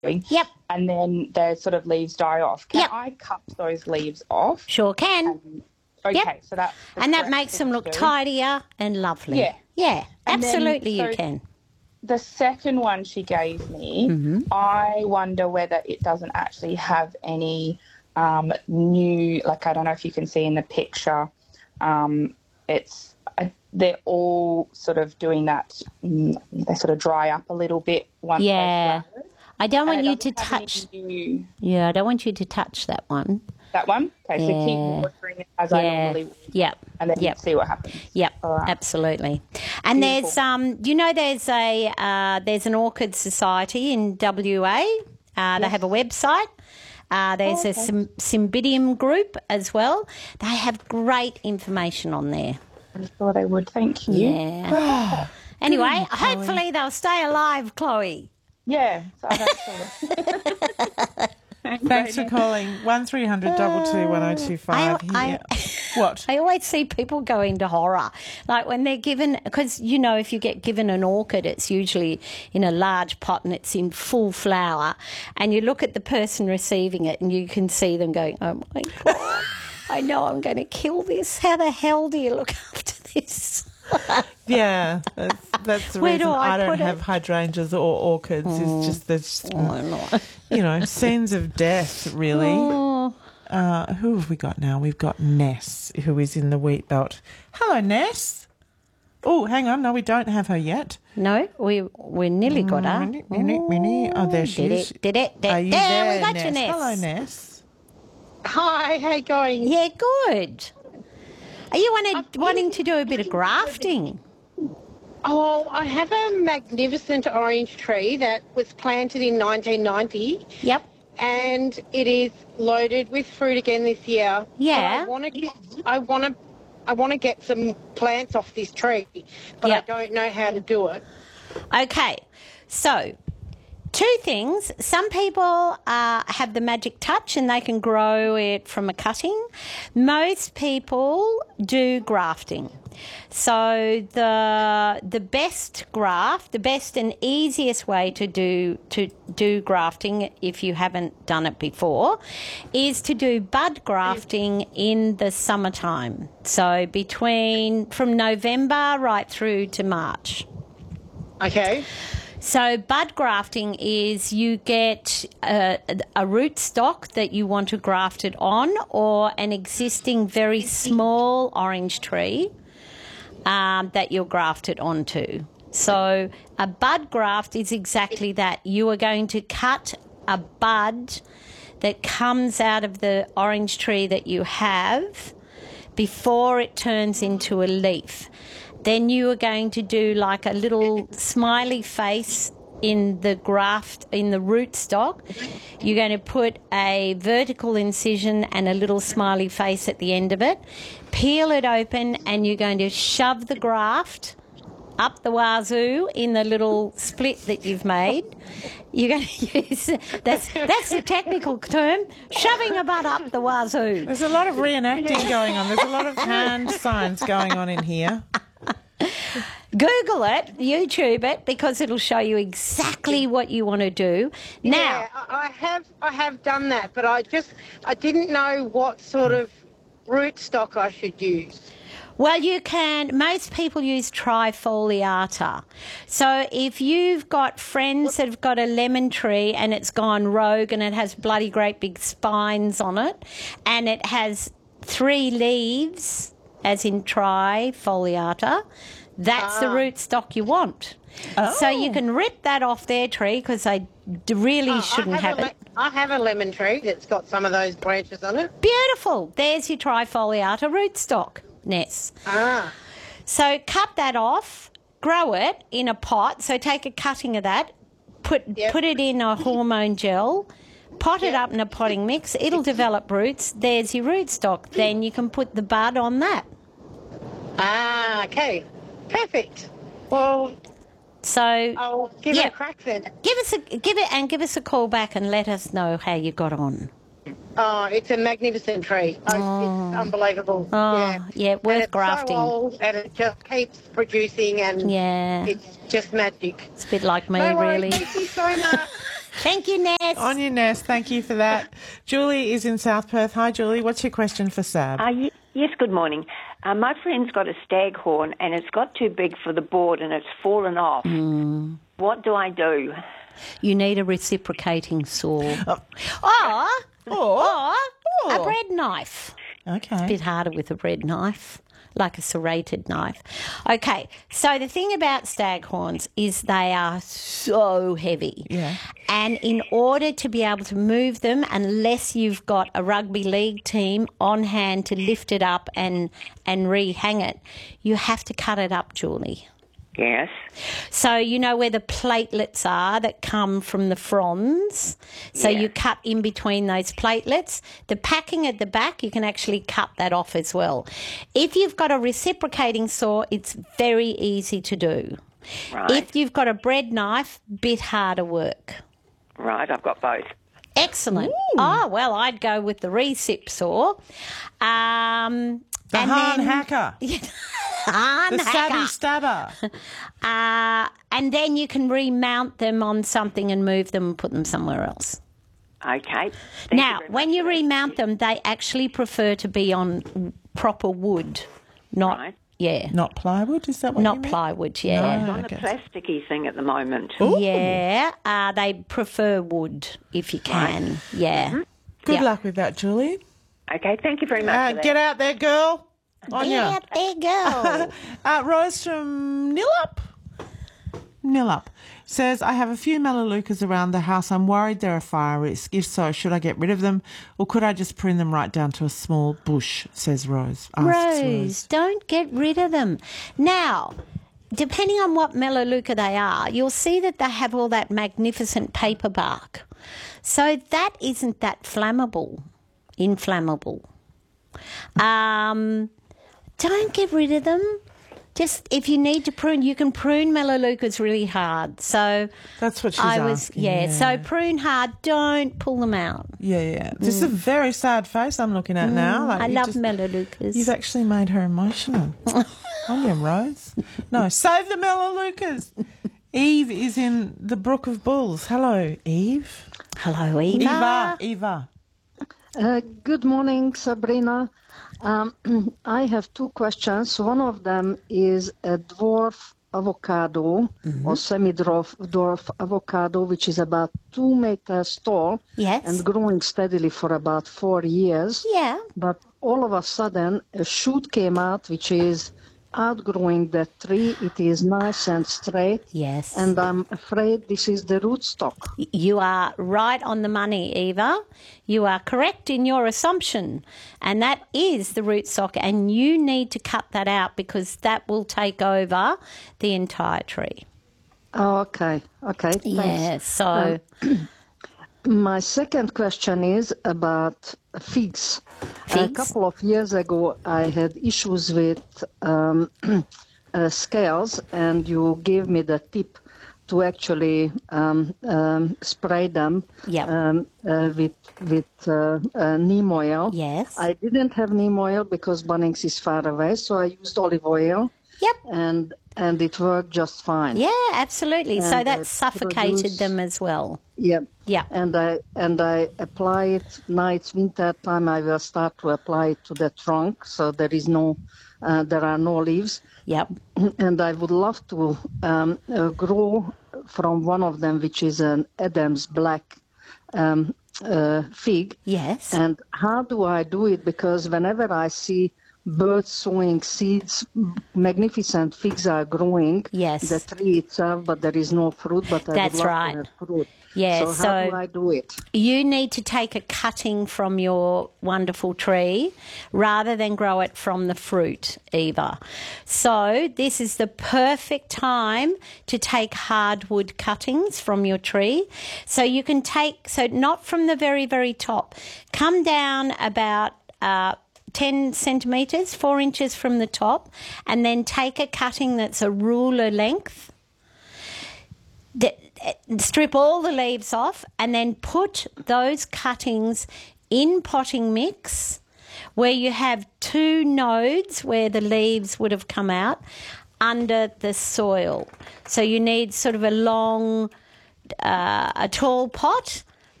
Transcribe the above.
Yep. And then the sort of leaves die off. Can Yep. I cut those leaves off? Sure can. Okay, Yep. so that's the And that correct makes them thing look to do. tidier and lovely. Yeah. Yeah, And then, absolutely you so can. The second one she gave me, I wonder whether it doesn't actually have any new, like I don't know if you can see in the picture, they're all sort of doing that, they sort of dry up a little bit once they flower. I don't want And you it to doesn't have touch. any new- Yeah, I don't want you to touch that one. That one? Okay, so keep watering it as I normally would. Yep. And then see what happens. Yep, All right. absolutely. And Beautiful. there's there's an orchid society in WA. They have a website. There's a Cymbidium group as well. They have great information on there. I'm sure they would. Thank you. Yeah. Anyway, hopefully they'll stay alive, Chloe. Yeah. So I don't Thanks for calling 1300 22 1025. What? I always see people go into horror. Like when they're given, because, you know, if you get given an orchid, it's usually in a large pot and it's in full flower. And you look at the person receiving it and you can see them going, oh my God, I know I'm going to kill this. How the hell do you look after this? Yeah, that's the Where reason do I I don't put it? have hydrangeas or orchids. It's just there's, you know, scenes of death, really. Who have we got now? We've got Ness, who is in the wheat belt. Hello, Ness. Oh, hang on. No, we don't have her yet. No, we nearly got her. Minnie. Oh, there she is. Did it. Are you there, we got Ness? you, Ness. Hello, Ness. Hi, how you going? Yeah, good. Are you wanting to do a bit of grafting? Oh, I have a magnificent orange tree that was planted in 1990. Yep. And it is loaded with fruit again this year. Yeah. But I want to get some plants off this tree, but Yep. I don't know how to do it. Okay, so two things. Some people have the magic touch and they can grow it from a cutting. Most people do grafting. So the best and easiest way to do grafting, if you haven't done it before, is to do bud grafting in the summertime. So from November right through to March. Okay. So bud grafting is you get a root stock that you want to graft it on, or an existing very small orange tree that you'll graft it onto. So a bud graft is exactly that. You are going to cut a bud that comes out of the orange tree that you have before it turns into a leaf. Then you are going to do like a little smiley face in the root stock. You're going to put a vertical incision and a little smiley face at the end of it. Peel it open and you're going to shove the graft up the wazoo in the little split that you've made. You're going to use, that's the technical term, shoving a bud up the wazoo. There's a lot of reenacting going on. There's a lot of hand signs going on in here. Google it, YouTube it, because it'll show you exactly what you want to do. Now, Yeah, I have done that, but I didn't know what sort of root stock I should use. well, most people use trifoliata. So if you've got friends that have got a lemon tree and it's gone rogue and it has bloody great big spines on it and it has 3 leaves, as in trifoliata, that's the root stock you want. Oh. So you can rip that off their tree because they really shouldn't have it. I have a lemon tree that's got some of those branches on it. Beautiful. There's your trifoliata rootstock, Ness. Ah. So cut that off, grow it in a pot. So take a cutting of that, put it in a hormone gel, pot it up in a potting mix. It'll develop roots. There's your rootstock. Then you can put the bud on that. Ah, okay. Perfect. Well, So I'll give it a crack then. give us a call back and let us know how you got on. Oh, it's a magnificent tree. It's unbelievable. Yeah, worth and it's grafting. So old and it just keeps producing and Yeah. it's just magic. It's a bit like me, No worries. really. Thank you so much. Thank you, Ness. On your nest. Thank you for that. Julie is in South Perth. Hi, Julie. What's your question for Sab? Yes, good morning. My friend's got a staghorn and it's got too big for the board and it's fallen off. What do I do? You need a reciprocating saw. Or a bread knife. Okay. Bit harder with a bread knife, like a serrated knife. Okay, so the thing about staghorns is they are so heavy. Yeah. And in order to be able to move them, unless you've got a rugby league team on hand to lift it up and rehang it, you have to cut it up, Julie. Yes. So you know where the platelets are that come from the fronds? So you cut in between those platelets. The packing at the back, you can actually cut that off as well. If you've got a reciprocating saw, it's very easy to do. Right. If you've got a bread knife, bit harder work. Right, I've got both. Excellent. Oh, well, I'd go with the recip saw. The Hahn Hacker. Hahn The Hacker. Savvy Stabber. And then you can remount them on something and move them and put them somewhere else. Okay. Now, when you remount them, they actually prefer to be on proper wood, not Right. Not plywood, is that what you not mean? plywood. Yeah, on a plasticky thing at the moment. Ooh. yeah. They prefer wood if you can. Yeah. Good Yeah. luck with that, Julie. Okay, thank you very much for that. Get out there, girl. On Yeah, ya. there you go. Rose from Nillup says, I have a few melaleucas around the house. I'm worried they're a fire risk. If so, should I get rid of them or could I just prune them right down to a small bush, says Rose. Asks Rose, don't get rid of them. Now, depending on what melaleuca they are, you'll see that they have all that magnificent paper bark. So that isn't that inflammable. Don't get rid of them. Just if you need to prune, you can prune melaleucas really hard. So That's what she's asking. So prune hard. Don't pull them out. Yeah. This is a very sad face I'm looking at now. Like I you love just- melaleucas. You've actually made her emotional. On you, Rose. No, save the melaleucas. Eve is in the Brook of Bulls. Hello, Eve. Hello, Eva. Eva. Good morning, Sabrina. I have two questions. One of them is a dwarf avocado or semi-dwarf avocado, which is about 2 meters tall Yes. and growing steadily for about 4 years. Yeah. But all of a sudden, a shoot came out, which is outgrowing the tree. It is nice and straight. Yes. And I'm afraid this is the rootstock. You are right on the money, Eva. You are correct in your assumption. And that is the rootstock. And you need to cut that out because that will take over the entire tree. Oh, okay. Okay. Thanks. Yeah, so... My second question is about figs. A Figs? couple of years ago, I had issues with scales, and you gave me the tip to actually spray them Yep. with neem oil. Yes. I didn't have neem oil because Bunnings is far away, so I used olive oil. Yep. And it worked just fine. Yeah, absolutely. So And that I suffocated produce- them as well. Yeah. Yeah. And I apply it now. It's winter time. I will start to apply it to the trunk, so there is there are no leaves. Yep. And I would love to grow from one of them, which is an Adams Black fig. Yes. And how do I do it? Because whenever I see birds sowing seeds, magnificent figs are growing. Yes. The tree itself, but there is no fruit. But I That's would love right. to have fruit. Yeah, So how so- do I do it? You need to take a cutting from your wonderful tree rather than grow it from the fruit, Eva. So this is the perfect time to take hardwood cuttings from your tree. So you can take, so not from the very, very top. Come down about 10 centimetres, 4 inches from the top, and then take a cutting that's a ruler length. Strip all the leaves off and then put those cuttings in potting mix where you have 2 nodes where the leaves would have come out under the soil. So you need sort of a long a tall pot